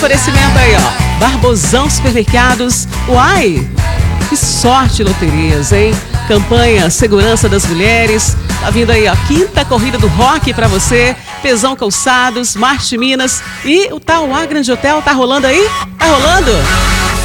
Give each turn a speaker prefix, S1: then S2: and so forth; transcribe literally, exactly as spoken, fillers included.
S1: Oferecimento aí, ó. Barbosão Supermercados. Uai! Que sorte, loterias, hein? Campanha Segurança das Mulheres. Tá vindo aí, ó. Quinta corrida do rock pra você. Pesão Calçados, Marte Minas. E o Tauá Grande Hotel tá rolando aí? Tá rolando?